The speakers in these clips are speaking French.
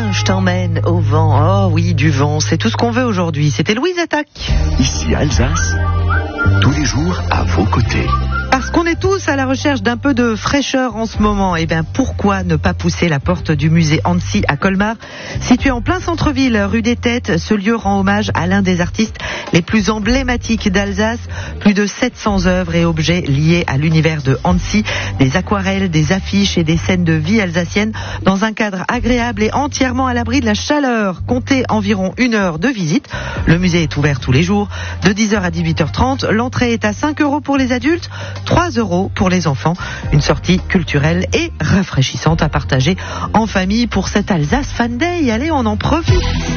je t'emmène au vent. Oh oui, du vent, c'est tout ce qu'on veut aujourd'hui. C'était Louise Attaque. Ici Alsace, tous les jours à vos côtés. Parce qu'on est tous à la recherche d'un peu de fraîcheur en ce moment, et bien pourquoi ne pas pousser la porte du musée Hansi à Colmar, situé en plein centre-ville, rue des Têtes. Ce lieu rend hommage à l'un des artistes les plus emblématiques d'Alsace. Plus de 700 œuvres et objets liés à l'univers de Hansi, des aquarelles, des affiches et des scènes de vie alsacienne dans un cadre agréable et entièrement à l'abri de la chaleur. Comptez environ 1 heure de visite. Le musée est ouvert tous les jours de 10h à 18h30. L'entrée est à 5 € pour les adultes, 3 € pour les enfants. Une sortie culturelle et rafraîchissante à partager en famille pour cet Alsace Fan Day. Allez, on en profite.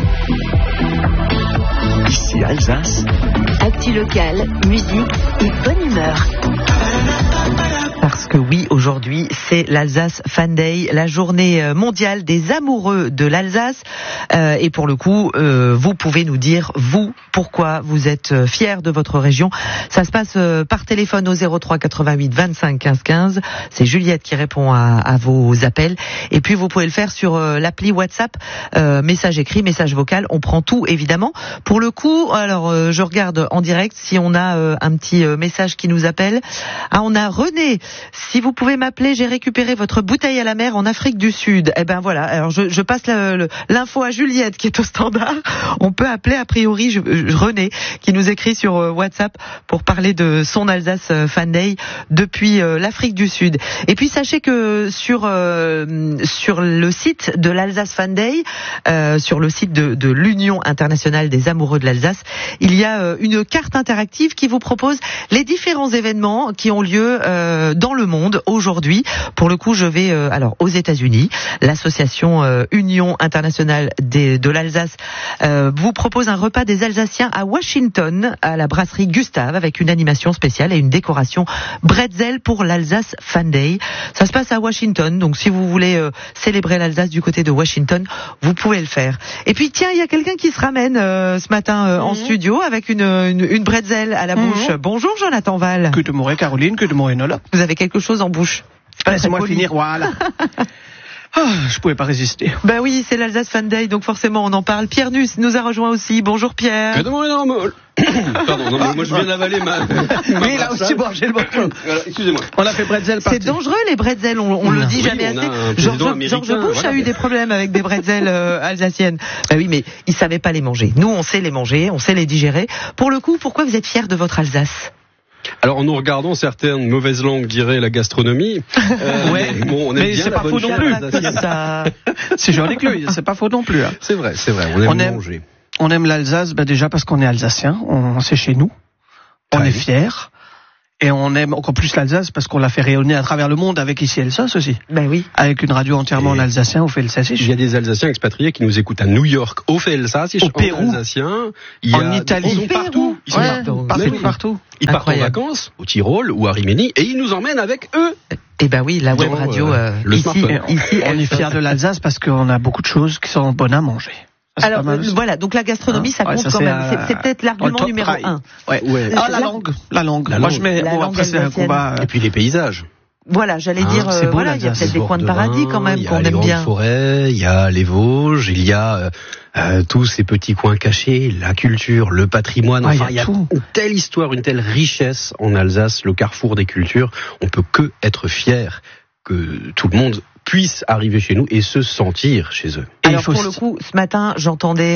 Ici Alsace, Actu locale, musique et bonne humeur. Parce que oui, aujourd'hui, c'est l'Alsace Fan Day, la journée mondiale des amoureux de l'Alsace. Et pour le coup, vous pouvez nous dire, vous, pourquoi vous êtes fiers de votre région. Ça se passe par téléphone au 03 88 25 15 15. C'est Juliette qui répond à vos appels. Et puis, vous pouvez le faire sur l'appli WhatsApp, message écrit, message vocal. On prend tout, évidemment. Pour le coup, alors, je regarde en direct si on a un petit message qui nous appelle. Ah, on a René. Si vous pouvez m'appeler, j'ai récupéré votre bouteille à la mer en Afrique du Sud. Eh ben voilà, alors je passe l'info à Juliette qui est au standard. On peut appeler a priori René qui nous écrit sur WhatsApp pour parler de son Alsace Fan Day depuis l'Afrique du Sud. Et puis sachez que sur le site de l'Alsace Fan Day, sur le site de l'Union internationale des amoureux de l'Alsace, il y a une carte interactive qui vous propose les différents événements qui ont lieu dans le monde aujourd'hui. Pour le coup, je vais alors aux États-Unis. L'association Union internationale de l'Alsace vous propose un repas des Alsaciens à Washington, à la brasserie Gustave, avec une animation spéciale et une décoration bretzel pour l'Alsace Fan Day. Ça se passe à Washington, donc si vous voulez célébrer l'Alsace du côté de Washington, vous pouvez le faire. Et puis tiens, il y a quelqu'un qui se ramène ce matin en studio avec une bretzel à la bouche. Bonjour Jonathan Val. Que de Morée Caroline, que de Morée Nola. Vous avez quelque chose en bouche. Laissez-moi finir, voilà. Je pouvais pas résister. Ben oui, c'est l'Alsace Fan Day, donc forcément on en parle. Pierre Nuss nous a rejoint aussi. Bonjour Pierre. Que de Morée Normale. Pardon, non, moi je viens d'avaler ma oui, là aussi, bon, j'ai le botton. Voilà, excusez-moi. On a fait bretzel partout. C'est dangereux les bretzels, on le dit jamais assez. George Bush a eu des problèmes avec des bretzels alsaciennes. Ben oui, mais il savait pas les manger. Nous, on sait les manger, on sait les digérer. Pour le coup, pourquoi vous êtes fiers de votre Alsace ? Alors en nous regardant, certaines mauvaises langues diraient la gastronomie. Ouais, bon, on aime mais bien c'est la pas bonne faux non chose plus. alsacienne. C'est joli que lui, c'est pas faux non plus. Hein. C'est vrai, on aime manger. On aime l'Alsace, déjà parce qu'on est alsacien, c'est chez nous, on est fiers. Et on aime encore plus l'Alsace parce qu'on l'a fait rayonner à travers le monde avec Ici Alsace aussi. Ben oui. Avec une radio entièrement en alsacien, au Felsacisch. Il y a des Alsaciens expatriés qui nous écoutent à New York, au Felsacisch, au Pérou, en alsacien. En Italie. Ils sont partout. Ils sont partout. Ils partent en vacances au Tyrol ou à Rimini et ils nous emmènent avec eux. Eh ben oui, la web radio ici, on est fiers de l'Alsace parce qu'on a beaucoup de choses qui sont bonnes à manger. Alors voilà, donc la gastronomie, ça compte quand même. C'est peut-être l'argument numéro 1. Ouais. Ah, la langue. Moi, je mets. Bon, après, c'est un combat. Et puis les paysages. Voilà, j'allais dire, voilà, il y a peut-être des coins de paradis quand même qu'on aime bien. Il y a les grandes forêts, il y a les Vosges, il y a tous ces petits coins cachés, la culture, le patrimoine. Enfin, il y a une telle histoire, une telle richesse en Alsace, le carrefour des cultures. On peut que être fier que tout le monde puisse arriver chez nous et se sentir chez eux. Alors pour le coup, ce matin, j'entendais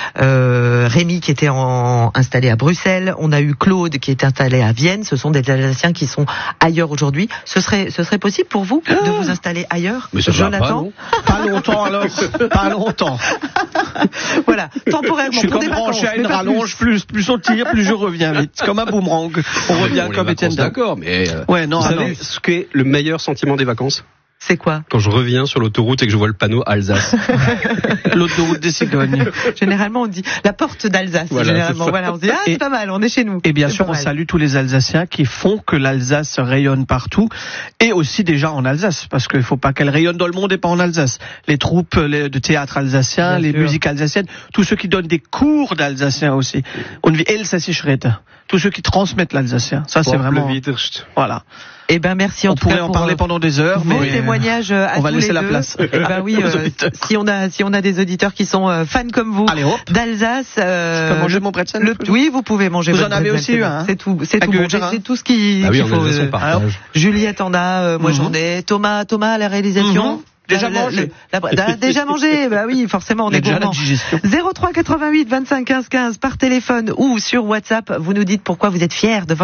Rémi qui était installé à Bruxelles. On a eu Claude qui est installé à Vienne. Ce sont des Alsaciens qui sont ailleurs aujourd'hui. Ce serait possible pour vous de vous installer ailleurs, mais ça Jonathan? Pas longtemps alors. Pas longtemps. Voilà, temporairement. Je suis comme branché à une rallonge. Plus on tire, plus je reviens vite. Comme un boomerang. On revient comme Étienne. D'accord, mais vous savez ce qu'est le meilleur sentiment des vacances? C'est quoi? Quand je reviens sur l'autoroute et que je vois le panneau Alsace. L'autoroute des cigognes. Généralement, on dit la porte d'Alsace. Voilà, on se dit, c'est pas mal, on est chez nous. Et bien sûr, on salue tous les Alsaciens qui font que l'Alsace rayonne partout. Et aussi déjà en Alsace. Parce qu'il faut pas qu'elle rayonne dans le monde et pas en Alsace. Les troupes de théâtre alsaciens, les musiques alsaciennes, tous ceux qui donnent des cours d'alsacien aussi. On vit Elsassisch reden. tous ceux qui transmettent l'alsacien. Ça, c'est vraiment. Voilà. Eh ben merci en tout cas. On pourrait en parler pendant des heures, vos témoignages à on va tous laisser les la deux. place. Eh ben oui, si on a des auditeurs qui sont fans comme vous d'Alsace, je peux manger mon bretzel. Oui, vous pouvez manger. Vous en avez aussi un. C'est tout bon. C'est tout ce qu'il faut. Alors, Juliette en a, moi j'en ai. Thomas à la réalisation. Déjà mangé. Déjà mangé, bah oui, forcément, on est gourmand. 03 88 25 15 15 par téléphone ou sur WhatsApp, vous nous dites pourquoi vous êtes fiers de